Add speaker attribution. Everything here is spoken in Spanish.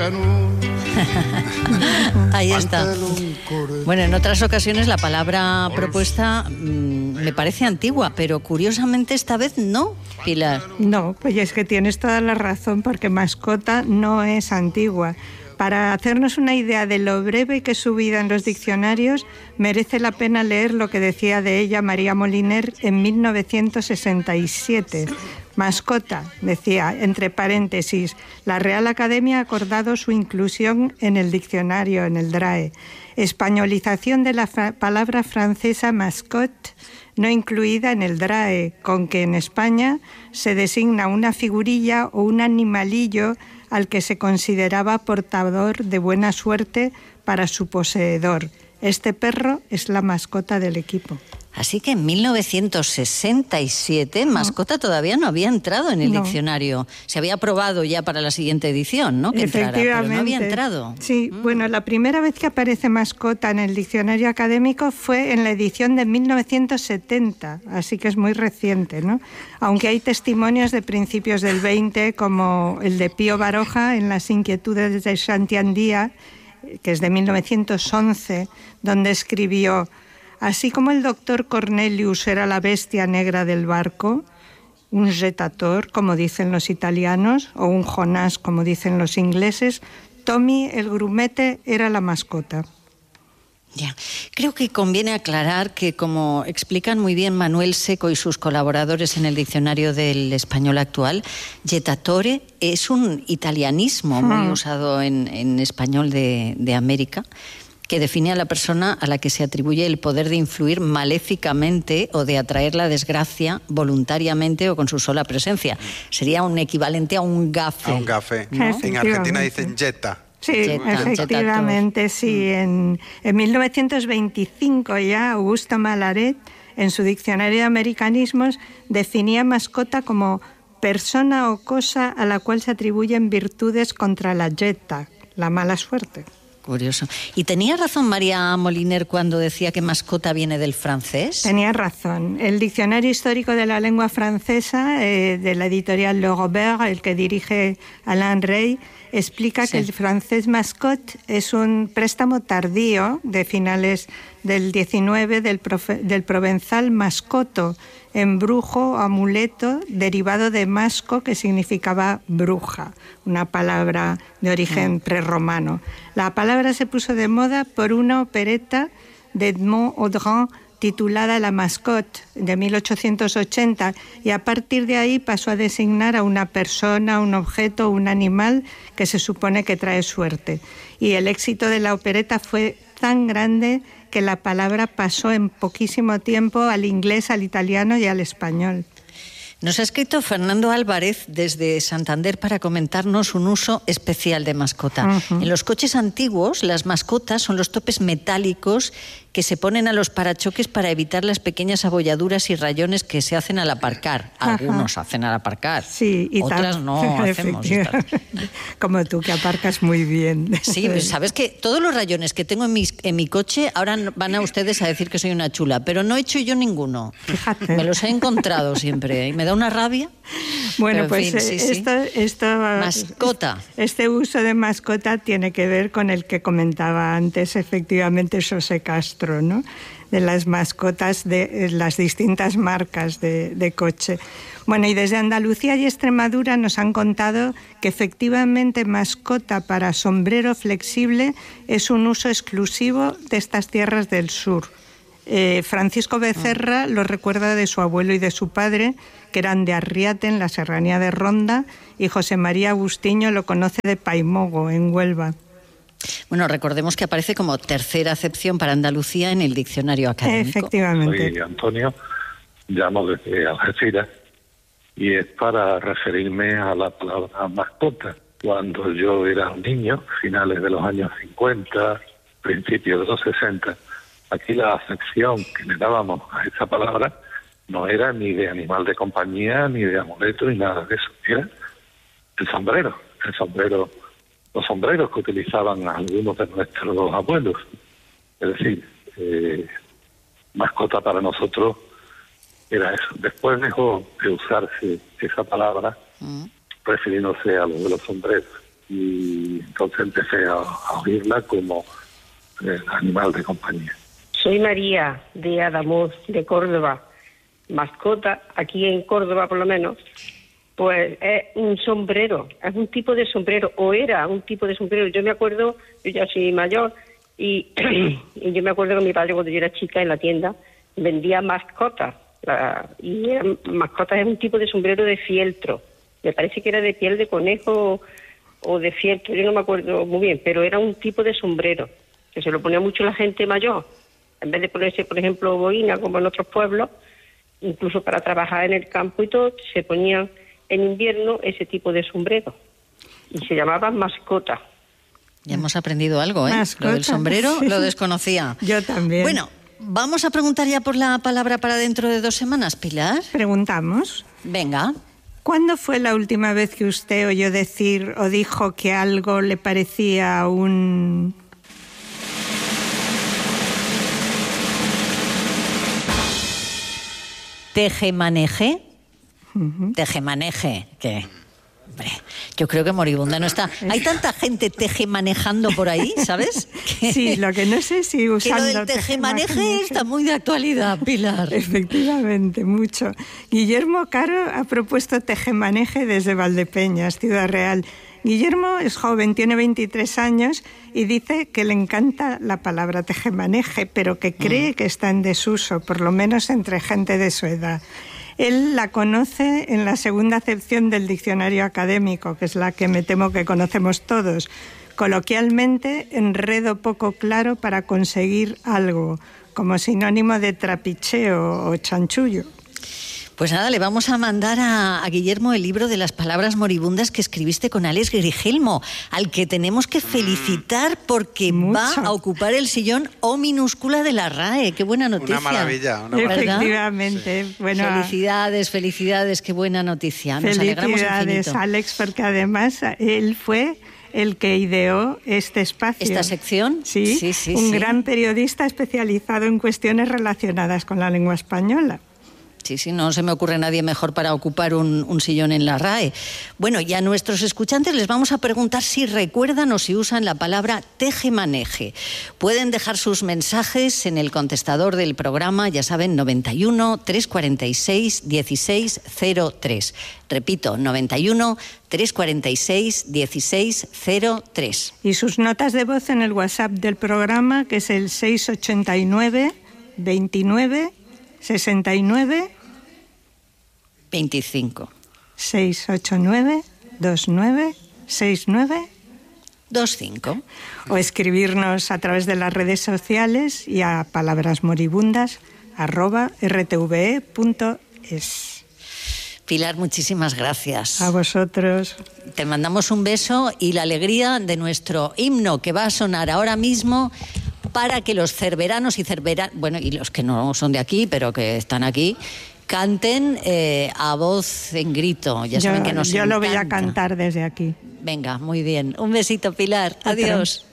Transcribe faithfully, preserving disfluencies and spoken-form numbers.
Speaker 1: Ahí está. Bueno, en otras ocasiones la palabra propuesta mmm, me parece antigua, pero curiosamente esta vez no, Pilar.
Speaker 2: No, pues es que tienes toda la razón, porque mascota no es antigua. Para hacernos una idea de lo breve que es su vida en los diccionarios, merece la pena leer lo que decía de ella María Moliner en mil novecientos sesenta y siete. Mascota, decía, entre paréntesis, la Real Academia ha acordado su inclusión en el diccionario, en el D R A E. Españolización de la fra- palabra francesa mascotte, no incluida en el D R A E, con que en España se designa una figurilla o un animalillo al que se consideraba portador de buena suerte para su poseedor. Este perro es la mascota del equipo.
Speaker 1: Así que en mil novecientos sesenta y siete mascota todavía no había entrado en el
Speaker 2: No.
Speaker 1: diccionario. Se había aprobado ya para la siguiente edición, ¿no? Que entrara, pero no había entrado.
Speaker 2: Sí,
Speaker 1: mm.
Speaker 2: bueno, la primera vez que aparece mascota en el diccionario académico fue en la edición de mil novecientos setenta, así que es muy reciente, ¿no? Aunque hay testimonios de principios del veinte, como el de Pío Baroja en Las inquietudes de Xantiandía, que es de mil novecientos once, donde escribió: así como el doctor Cornelius era la bestia negra del barco, un jetator, como dicen los italianos, o un Jonás, como dicen los ingleses, Tommy el grumete era la mascota.
Speaker 1: Ya. Creo que conviene aclarar que, como explican muy bien Manuel Seco y sus colaboradores en el Diccionario del Español Actual, jettatore es un italianismo muy
Speaker 2: Hmm.
Speaker 1: usado en, en español de, de América, que define a la persona a la que se atribuye el poder de influir maléficamente o de atraer la desgracia voluntariamente o con su sola presencia. Sería un equivalente a un gafe.
Speaker 3: A un gafe.
Speaker 2: ¿no?
Speaker 3: En Argentina dicen jetta.
Speaker 2: Sí,
Speaker 1: Jetta,
Speaker 2: efectivamente, sí. En, en mil novecientos veinticinco ya Augusto Malaret, en su Diccionario de Americanismos, definía mascota como persona o cosa a la cual se atribuyen virtudes contra la jetta, la mala suerte.
Speaker 1: Curioso. ¿Y tenía razón María Moliner cuando decía que mascota viene del francés?
Speaker 2: Tenía razón. El Diccionario Histórico de la Lengua Francesa, eh, de la editorial Le Robert, el que dirige Alain Rey, explica
Speaker 1: Sí.
Speaker 2: que el francés mascotte es un préstamo tardío de finales del diecinueve del, profe, del provenzal mascoto, embrujo, amuleto, derivado de masco, que significaba bruja, una palabra de origen prerromano. La palabra se puso de moda por una opereta de Edmond Audran titulada La Mascotte, de mil ochocientos ochenta, y a partir de ahí pasó a designar a una persona, un objeto, un animal que se supone que trae suerte. Y el éxito de la opereta fue tan grande que la palabra pasó en poquísimo tiempo al inglés, al italiano y al español.
Speaker 1: Nos ha escrito Fernando Álvarez desde Santander para comentarnos un uso especial de mascota. Uh-huh. En los coches antiguos, las mascotas son los topes metálicos que se ponen a los parachoques para evitar las pequeñas abolladuras y rayones que se hacen al aparcar. Algunos Ajá. hacen al aparcar,
Speaker 2: sí, y
Speaker 1: otras
Speaker 2: tal,
Speaker 1: no hacemos.
Speaker 2: Como tú, que aparcas muy bien.
Speaker 1: Sí, pues sabes que todos los rayones que tengo en mi, en mi coche, ahora van a ustedes a decir que soy una chula, pero no he hecho yo ninguno.
Speaker 2: Fíjate.
Speaker 1: Me los he encontrado siempre y me da una rabia.
Speaker 2: Bueno,
Speaker 1: pero,
Speaker 2: pues
Speaker 1: fin, sí,
Speaker 2: esto,
Speaker 1: sí.
Speaker 2: esto,
Speaker 1: mascota.
Speaker 2: Este uso de mascota tiene que ver con el que comentaba antes, efectivamente, José Castro, ¿no? De las mascotas de las distintas marcas de, de coche. Bueno, y desde Andalucía y Extremadura nos han contado que efectivamente mascota para sombrero flexible es un uso exclusivo de estas tierras del sur. Eh, Francisco Becerra lo recuerda de su abuelo y de su padre, que eran de Arriate, en la serranía de Ronda, y José María Agustiño lo conoce de Paimogo, en Huelva.
Speaker 1: Bueno, recordemos que aparece como tercera acepción para Andalucía en el diccionario académico.
Speaker 2: Efectivamente.
Speaker 4: Soy Antonio, llamo desde Algeciras y es para referirme a la palabra mascota. Cuando yo era un niño, finales de los años cincuenta, principios de los sesenta, aquí la acepción que le dábamos a esa palabra no era ni de animal de compañía, ni de amuleto, ni nada de eso. Era el sombrero, el sombrero, los sombreros que utilizaban algunos de nuestros abuelos. Es decir, eh, mascota para nosotros era eso. Después dejó de usarse esa palabra, mm. refiriéndose a lo de los sombreros. y entonces empecé a, a oírla como el animal de compañía.
Speaker 5: Soy María de Adamuz, de Córdoba. Mascota, aquí en Córdoba por lo menos, pues es un sombrero, es un tipo de sombrero, o era un tipo de sombrero. Yo me acuerdo, yo ya soy mayor, y, y yo me acuerdo que mi padre cuando yo era chica en la tienda vendía mascotas, la, y eran, mascotas es un tipo de sombrero de fieltro. Me parece que era de piel de conejo o de fieltro, yo no me acuerdo muy bien, pero era un tipo de sombrero que se lo ponía mucho la gente mayor. En vez de ponerse, por ejemplo, boina como en otros pueblos, incluso para trabajar en el campo y todo, se ponían en invierno ese tipo de sombrero. Y se llamaba mascota.
Speaker 1: Ya hemos aprendido algo, ¿eh?
Speaker 2: Mascota,
Speaker 1: lo del sombrero
Speaker 2: sí.
Speaker 1: lo desconocía.
Speaker 2: Yo también.
Speaker 1: Bueno, vamos a preguntar ya por la palabra para dentro de dos semanas, Pilar.
Speaker 2: Preguntamos.
Speaker 1: Venga.
Speaker 2: ¿Cuándo fue la última vez que usted oyó decir o dijo que algo le parecía un...
Speaker 1: Tejemaneje? Uh-huh. Tejemaneje, que... Hombre, yo creo que moribunda no está. Hay tanta gente tejemanejando por ahí, ¿sabes?
Speaker 2: Que, sí, lo que no sé si usando...
Speaker 1: Que lo del tejemaneje está muy de actualidad, Pilar.
Speaker 2: Efectivamente, mucho. Guillermo Caro ha propuesto tejemaneje desde Valdepeñas, Ciudad Real. Guillermo es joven, tiene veintitrés años y dice que le encanta la palabra tejemaneje, pero que cree mm. que está en desuso, por lo menos entre gente de su edad. Él la conoce en la segunda acepción del diccionario académico, que es la que me temo que conocemos todos. Coloquialmente, enredo poco claro para conseguir algo, como sinónimo de trapicheo o chanchullo.
Speaker 1: Pues nada, le vamos a mandar a, a Guillermo el libro de las palabras moribundas que escribiste con Alex Grigelmo, al que tenemos que felicitar porque Mucho. va a ocupar el sillón O minúscula de la R A E. ¡Qué buena noticia!
Speaker 3: Una maravilla, una maravilla.
Speaker 2: Efectivamente. Bueno,
Speaker 1: felicidades, felicidades, qué buena noticia. Nos alegramos infinito.
Speaker 2: Felicidades, Alex, porque además él fue el que ideó este espacio.
Speaker 1: ¿Esta sección?
Speaker 2: Sí,
Speaker 1: sí, sí
Speaker 2: un
Speaker 1: sí.
Speaker 2: gran periodista especializado en cuestiones relacionadas con la lengua española.
Speaker 1: Sí, sí, no se me ocurre nadie mejor para ocupar un, un sillón en la R A E. Bueno, y a nuestros escuchantes les vamos a preguntar si recuerdan o si usan la palabra tejemaneje. Pueden dejar sus mensajes en el contestador del programa, ya saben, noventa y uno, trescientos cuarenta y seis, dieciséis cero tres. Repito, noventa y uno, trescientos cuarenta y seis, dieciséis cero tres.
Speaker 2: Y sus notas de voz en el WhatsApp del programa, que es el seiscientos ochenta y nueve, veintinueve, sesenta y nueve
Speaker 1: veinticinco.
Speaker 2: seiscientos ochenta y nueve, veintinueve, sesenta y nueve
Speaker 1: veinticinco.
Speaker 2: O escribirnos a través de las redes sociales y a palabrasmoribundas arroba r t v e punto es.
Speaker 1: Pilar, muchísimas gracias.
Speaker 2: A vosotros.
Speaker 1: Te mandamos un beso y la alegría de nuestro himno que va a sonar ahora mismo para que los cerveranos y cerveranas, bueno, y los que no son de aquí, pero que están aquí, canten eh, a voz en grito. Ya saben
Speaker 2: yo,
Speaker 1: que nos
Speaker 2: Yo
Speaker 1: encanta.
Speaker 2: Lo voy a cantar desde aquí.
Speaker 1: Venga, muy bien. Un besito, Pilar.
Speaker 2: Otro.
Speaker 1: Adiós.